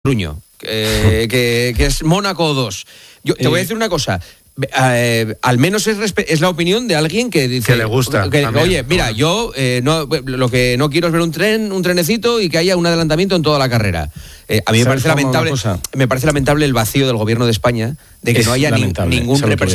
Truño, que es Mónaco 2. Yo te voy a decir una cosa. Al menos es la opinión de alguien que dice que le gusta. Oye, mira, yo lo que no quiero es ver un trenecito y que haya un adelantamiento en toda la carrera. A mí me parece lamentable el vacío del gobierno de España de que no haya ningún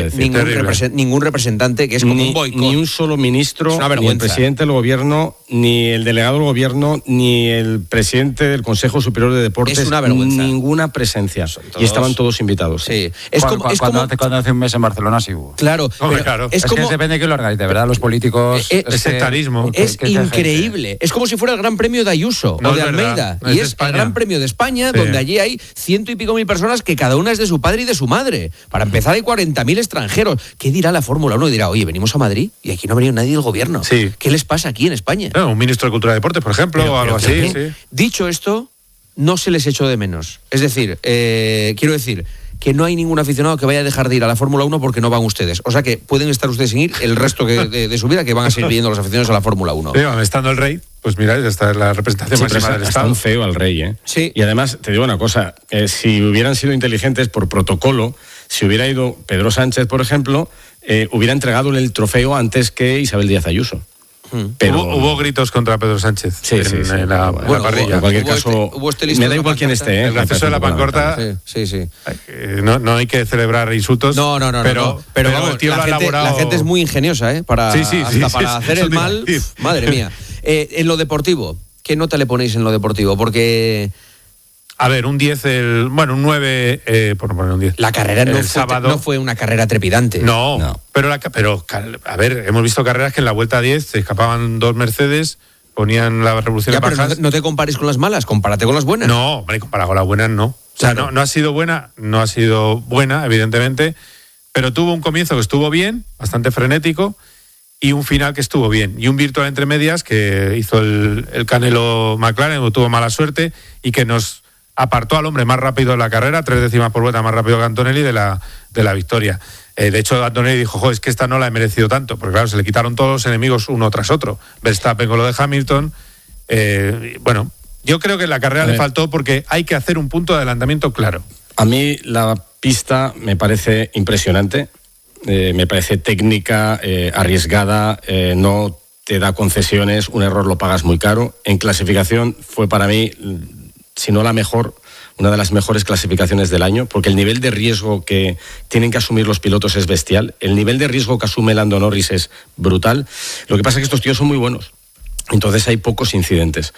representante, que es como un boicot. Ni un solo ministro, ni el presidente del gobierno, ni el delegado del gobierno, ni el presidente del Consejo Superior de Deportes. Es una vergüenza. Ninguna presencia. Y estaban todos invitados. Sí. Cuando hace un mes en Barcelona sí hubo. Claro. Es que depende de quién lo organice, ¿verdad? Los políticos... Es sectarismo. Es increíble. Es como si fuera el Gran Premio de Ayuso o de Almeida. Y es el Gran Premio de España, donde allí hay 100 y pico mil personas que cada una es de su padre y de su madre. Para empezar, hay 40.000 extranjeros. ¿Qué dirá la Fórmula 1? Dirá, oye, venimos a Madrid y aquí no ha venido nadie del gobierno. Sí. ¿Qué les pasa aquí en España? Un ministro de Cultura y Deportes, por ejemplo, o algo así. Sí. Dicho esto, no se les echó de menos. Es decir, quiero decir que no hay ningún aficionado que vaya a dejar de ir a la Fórmula 1 porque no van ustedes. O sea que pueden estar ustedes sin ir el resto de su vida, que van a seguir yendo los aficionados a la Fórmula 1. Pero estando el rey, pues mira, esta es la representación máxima del Estado. Está un feo al rey, ¿eh? Sí. Y además, te digo una cosa, si hubieran sido inteligentes por protocolo, si hubiera ido Pedro Sánchez, por ejemplo, hubiera entregado el trofeo antes que Isabel Díaz Ayuso. Pero hubo gritos contra Pedro Sánchez en la parrilla. En cualquier caso, me da igual quién esté. El gracioso de la pancarta. Sí. No hay que celebrar insultos. No. Pero vamos, el tío la gente es muy ingeniosa, para hacer el mal. Madre mía. En lo deportivo, ¿qué nota le ponéis en lo deportivo? Porque... A ver, un 10, un 9, por no poner un 10. La carrera no fue una carrera trepidante. No. Pero, a ver, hemos visto carreras que en la vuelta 10 se escapaban 2 Mercedes, ponían la revolución en bajas. Pero no te compares con las malas, compárate con las buenas. No, hombre, comparado con las buenas no. O sea, no ha sido buena, evidentemente, pero tuvo un comienzo que estuvo bien, bastante frenético, y un final que estuvo bien. Y un virtual entre medias que hizo el Canelo McLaren, tuvo mala suerte, y que nos apartó al hombre más rápido de la carrera, 3 décimas por vuelta más rápido que Antonelli de la victoria. De hecho, Antonelli dijo, es que esta no la he merecido tanto, porque claro, se le quitaron todos los enemigos uno tras otro. Verstappen con lo de Hamilton. Yo creo que en la carrera le faltó porque hay que hacer un punto de adelantamiento claro. A mí la pista me parece impresionante, me parece técnica, arriesgada, no te da concesiones, un error lo pagas muy caro. En clasificación fue para mí, si no la mejor, una de las mejores clasificaciones del año, porque el nivel de riesgo que tienen que asumir los pilotos es bestial, el nivel de riesgo que asume Lando Norris es brutal. Lo que pasa es que estos tíos son muy buenos, entonces hay pocos incidentes.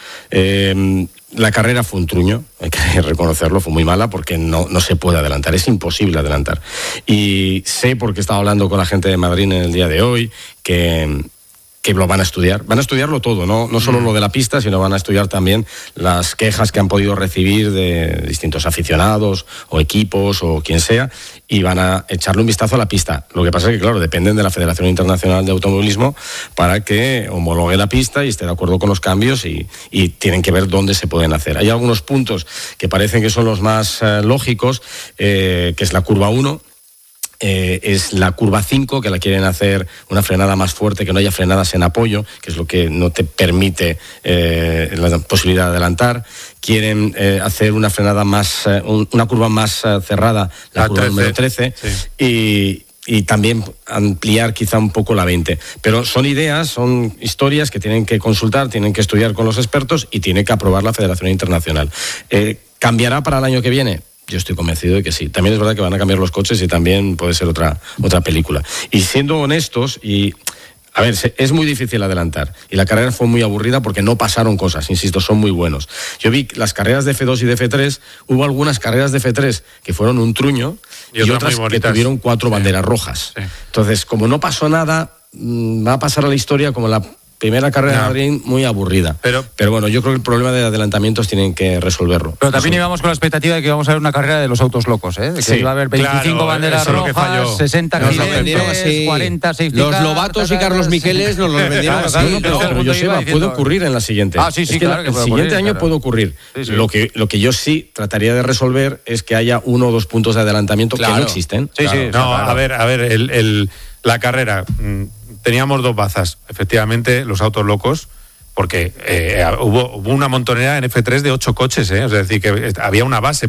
La carrera fue un truño, hay que reconocerlo, fue muy mala porque no se puede adelantar, es imposible adelantar. Y sé, porque he estado hablando con la gente de Madrid en el día de hoy, que lo van a estudiarlo todo, no solo lo de la pista, sino van a estudiar también las quejas que han podido recibir de distintos aficionados o equipos o quien sea, y van a echarle un vistazo a la pista. Lo que pasa es que, claro, dependen de la Federación Internacional de Automovilismo para que homologue la pista y esté de acuerdo con los cambios, y tienen que ver dónde se pueden hacer. Hay algunos puntos que parecen que son los más lógicos, que es la curva 1, es la curva 5, que la quieren hacer una frenada más fuerte, que no haya frenadas en apoyo, que es lo que no te permite la posibilidad de adelantar. Quieren hacer una frenada una curva más cerrada, la curva 13, número 13, sí. Y también ampliar quizá un poco la 20. Pero son ideas, son historias que tienen que consultar, tienen que estudiar con los expertos y tiene que aprobar la Federación Internacional. ¿Cambiará para el año que viene? Yo estoy convencido de que sí. También es verdad que van a cambiar los coches y también puede ser otra película. Y siendo honestos, a ver, es muy difícil adelantar. Y la carrera fue muy aburrida porque no pasaron cosas, insisto, son muy buenos. Yo vi las carreras de F2 y de F3, hubo algunas carreras de F3 que fueron un truño y otras que tuvieron 4 banderas rojas. Sí. Entonces, como no pasó nada, va a pasar a la historia como la primera carrera de Madrid muy aburrida. Pero bueno, yo creo que el problema de adelantamientos tienen que resolverlo. Pero también íbamos con la expectativa de que íbamos a ver una carrera de los autos locos, de que iba a haber 25 banderas rojas, 60 accidentes, 40 safety cars. Los Lobatos y Carlos Miqueles nos los vendieron así. Pero Joseba, puede ocurrir en la siguiente. Claro que el siguiente año puede ocurrir. Sí. Lo que yo sí trataría de resolver es que haya 1 o 2 puntos de adelantamiento que no existen. A ver, la carrera... Teníamos 2 bazas, efectivamente, los autos locos, porque hubo una montonera en F3 de 8 coches, es decir, que había una base